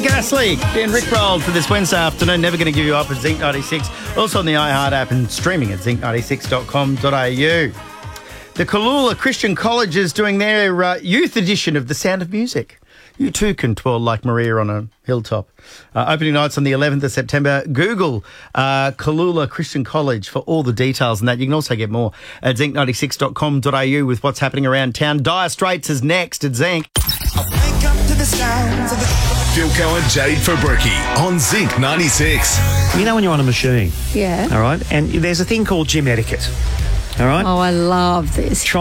Rick Astley and Rick Rolled for this Wednesday afternoon. Never going to give you up at Zinc 96. Also on the iHeart app and streaming at zinc96.com.au. The Kalula Christian College is doing their youth edition of The Sound of Music. You too can twirl like Maria on a hilltop. Opening nights on the 11th of September. Google Kalula Christian College for all the details and that. You can also get more at zinc96.com.au with what's happening around town. Dire Straits is next at Zinc. Philco and Jade Fabricki on Zinc 96. You know when you're on a machine? Yeah. All right? And there's a thing called gym etiquette. All right? Oh, I love this.